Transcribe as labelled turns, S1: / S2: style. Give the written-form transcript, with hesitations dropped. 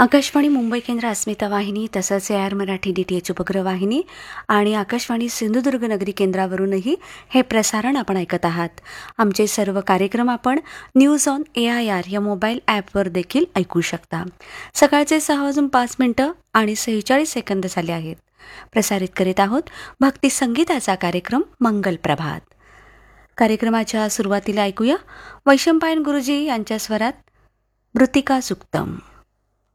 S1: आकाशवाणी मुंबई केंद्र, अस्मिता वाहिनी तसंच AR मराठी DTH उपग्रह वाहिनी आणि आकाशवाणी सिंधुदुर्ग नगरी केंद्रावरूनही हे प्रसारण आपण ऐकत आहात. आमचे सर्व कार्यक्रम आपण न्यूज ऑन AIR या मोबाईल ॲपवर देखील ऐकू शकता. सकाळचे 6:05 आणि 46 सेकंद झाले आहेत. प्रसारित करीत आहोत भक्ती संगीताचा कार्यक्रम मंगल प्रभात. कार्यक्रमाच्या सुरुवातीला ऐकूया वैशंपायन गुरुजी यांच्या स्वरात मृतिका सुक्तम.